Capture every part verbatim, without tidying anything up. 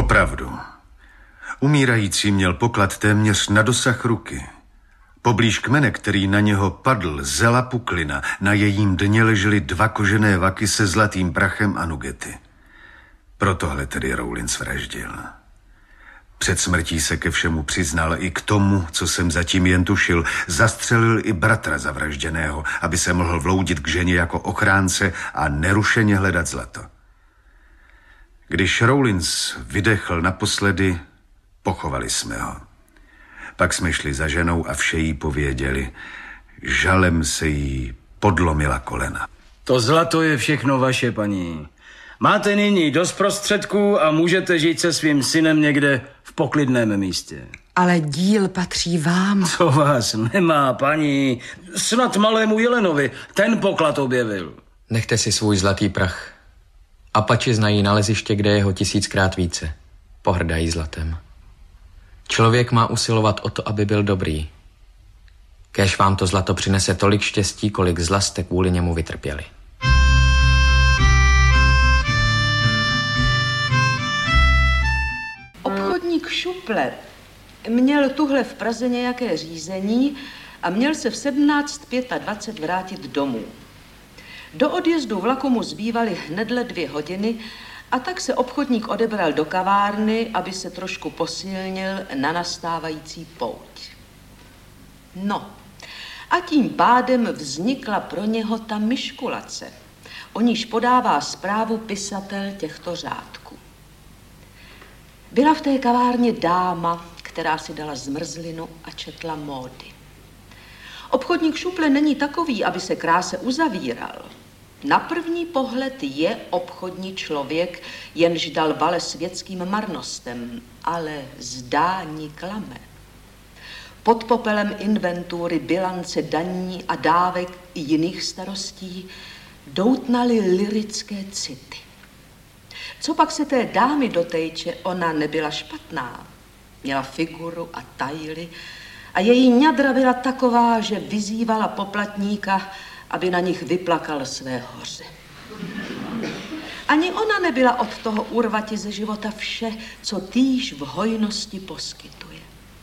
Opravdu. Umírající měl poklad téměř na dosah ruky. Poblíž kmene, který na něho padl, zela puklina. Na jejím dně ležely dva kožené vaky se zlatým prachem a nugety. Protohle tedy Rowling vraždil. Před smrtí se ke všemu přiznal, i k tomu, co jsem zatím jen tušil. Zastřelil i bratra zavražděného, aby se mohl vloudit k ženě jako ochránce a nerušeně hledat zlato. Když Rowlins vydechl naposledy, pochovali jsme ho. Pak jsme šli za ženou a vše jí pověděli. Žalem se jí podlomila kolena. To zlato je všechno vaše, paní. Máte nyní dost prostředků a můžete žít se svým synem někde v poklidném místě. Ale díl patří vám. Co vás nemá, paní? Snad malému Jelenovi ten poklad objevil. Nechte si svůj zlatý prach. Apači znají naleziště, kde je ho tisíckrát více. Pohrdají zlatem. Člověk má usilovat o to, aby byl dobrý. Kéž vám to zlato přinese tolik štěstí, kolik zla jste kvůli němu vytrpěli. Obchodník Šuple měl tuhle v Praze nějaké řízení a měl se v sedmnáct dvacet pět vrátit domů. Do odjezdu vlaku mu zbývaly hnedle dvě hodiny a tak se obchodník odebral do kavárny, aby se trošku posilnil na nastávající pouť. No, a tím pádem vznikla pro něho ta myškulace, o níž podává zprávu pisatel těchto řádků. Byla v té kavárně dáma, která si dala zmrzlinu a četla módy. Obchodník Šuple není takový, aby se kráse uzavíral. Na první pohled je obchodní člověk, jenž dal vale světským marnostem, ale zdání klame. Pod popelem inventury, bilance daní a dávek i jiných starostí doutnaly lyrické city. Co pak se té dámy dotejče, ona nebyla špatná. Měla figuru a tajly a její ňadra byla taková, že vyzývala poplatníka, aby na nich vyplakal své hoře. Ani ona nebyla od toho urvati ze života vše, co týž v hojnosti poskytuje.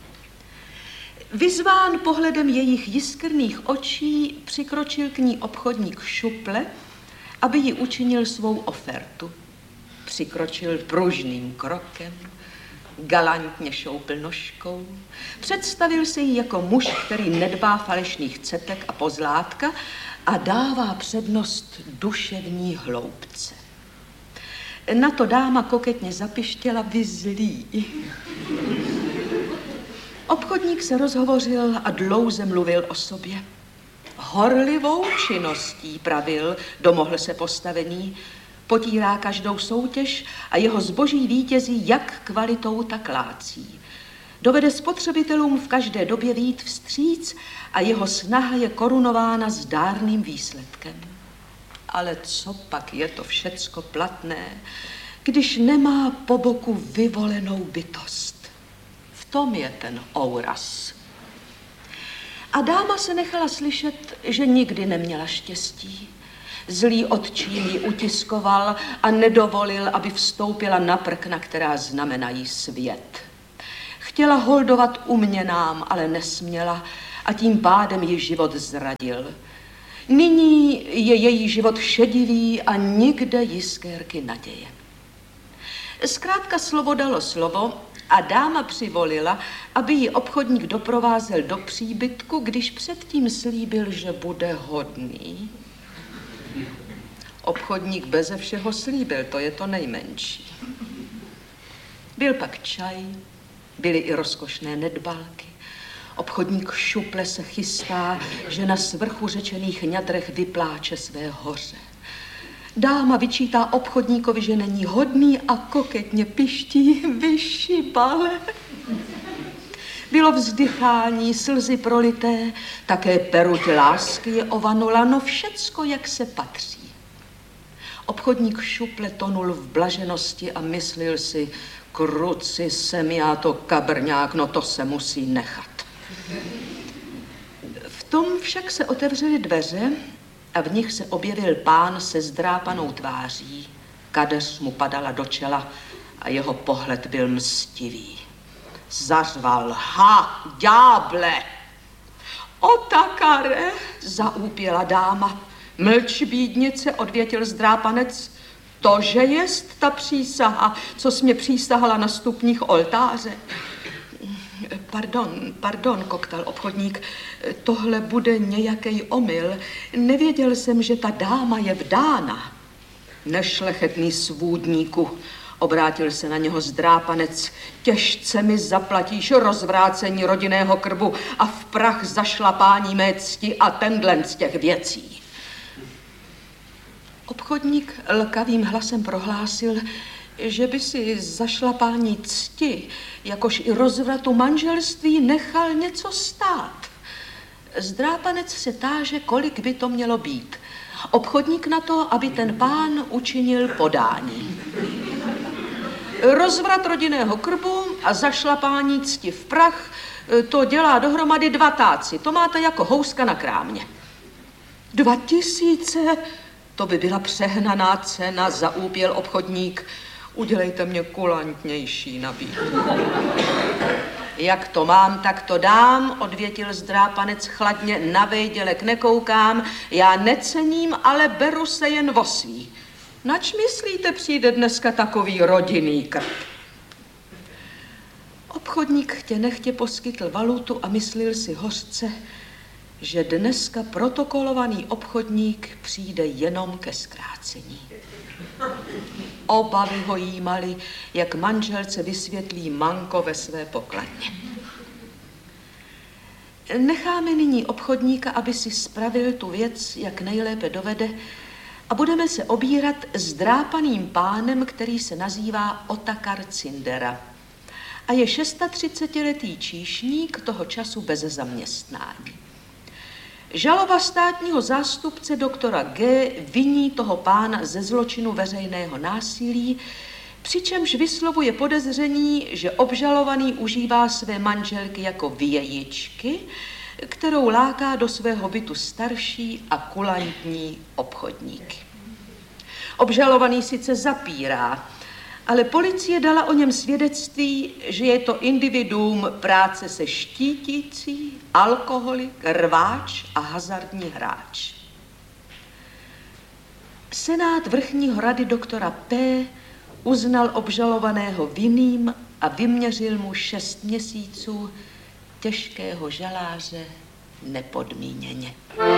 Vyzván pohledem jejich jiskrných očí, přikročil k ní obchodník Šuple, aby ji učinil svou ofertu. Přikročil pružným krokem, galantně šoupl nožkou, představil se jí jako muž, který nedbá falešných cetek a pozlátka a dává přednost duševní hloubce. Na to dáma koketně zapištěla: vy zlý. Obchodník se rozhovořil a dlouze mluvil o sobě. Horlivou činností, pravil, domohl se postavení, potírá každou soutěž a jeho zboží vítězí jak kvalitou, tak lácí. Dovede spotřebitelům v každé době vyjít vstříc a jeho snaha je korunována zdárným výsledkem. Ale co pak je to všecko platné, když nemá po boku vyvolenou bytost? V tom je ten ouraz. A dáma se nechala slyšet, že nikdy neměla štěstí. Zlý otčín ji utiskoval a nedovolil, aby vstoupila na prkna, která znamenají svět. Chtěla holdovat uměnám, ale nesměla a tím pádem ji život zradil. Nyní je její život šedivý a nikde jiskérky naděje. Zkrátka slovo dalo slovo a dáma přivolila, aby ji obchodník doprovázel do příbytku, když předtím slíbil, že bude hodný. Obchodník beze všeho slíbil, to je to nejmenší. Byl pak čaj, byly i rozkošné nedbálky. Obchodník Šuple se chystá, že na svrchu řečených ňadrech vypláče své hoře. Dáma vyčítá obchodníkovi, že není hodný a koketně piští: vyšibale. Bylo vzdychání, slzy prolité, také peruť lásky je ovanula, no všecko, jak se patří. Obchodník Šuple tonul v blaženosti a myslil si: kruci jsem já to kabrňák, no to se musí nechat. V tom však se otevřely dveře a v nich se objevil pán se zdrápanou tváří. Kadeř mu padala do čela a jeho pohled byl mstivý. Zařval: ha, ďáble! Otakare, zaúpěla dáma. Mlč, bídnice, odvětil zdrápanec. Tože jest ta přísaha, co jsi mě přísahala na stupních oltáře. Pardon, pardon, koktal obchodník, tohle bude nějaký omyl. Nevěděl jsem, že ta dáma je vdána. Nešlechetný svůdníku, obrátil se na něho zdrápanec, těžce mi zaplatíš rozvrácení rodinného krbu a v prach zašlapání mé cti a tenhle z těch věcí. Obchodník lkavým hlasem prohlásil, že by si zašlapání cti, jakož i rozvratu manželství nechal něco stát. Zdrápanec se táže, kolik by to mělo být. Obchodník na to, aby ten pán učinil podání. Rozvrat rodinného krbu a zašlapání cti v prach, to dělá dohromady dva táci. To máte jako houska na krámě. Dva tisíce, to by byla přehnaná cena, zaúpěl obchodník. Udělejte mě kulantnější nabídku. Jak to mám, tak to dám, odvětil zdrápanec chladně, na vejdělek nekoukám, já necením, ale beru se jen o svý. Nač myslíte, přijde dneska takový rodinný krb? Obchodník chtě nechtě poskytl valutu a myslil si hořce, že dneska protokolovaný obchodník přijde jenom ke zkrácení. Obavy ho jímaly, jak manželce vysvětlí manko ve své pokladně. Necháme nyní obchodníka, aby si spravil tu věc, jak nejlépe dovede, a budeme se obírat s drápaným pánem, který se nazývá Otakar Cindera a je třicetišestiletý číšník, toho času bez zaměstnání. Žaloba státního zástupce doktora G. viní toho pána ze zločinu veřejného násilí, přičemž vyslovuje podezření, že obžalovaný užívá své manželky jako vějičky, kterou láká do svého bytu starší a kulantní obchodníky. Obžalovaný sice zapírá, ale policie dala o něm svědectví, že je to individuum práce se štítící, alkoholik, rváč a hazardní hráč. Senát vrchního rady doktora P. uznal obžalovaného vinným a vyměřil mu šest měsíců těžkého žaláře nepodmíněně.